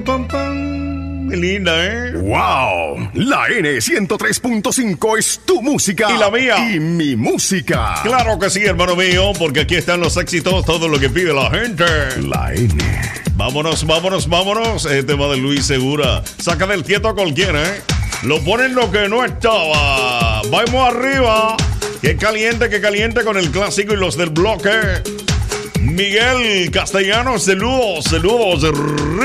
Pam, pam. Linda, ¿eh? ¡Wow! La N103.5 es tu música. Y la mía. Y mi música. Claro que sí, hermano mío, porque aquí están los éxitos, todo lo que pide la gente. La N. Vámonos, vámonos, vámonos. Este tema de Luis Segura. Saca del quieto a cualquiera, ¿eh? Lo ponen lo que no estaba. Vamos arriba. Qué caliente con el clásico y los del bloque. Miguel Castellanos, saludos, saludos.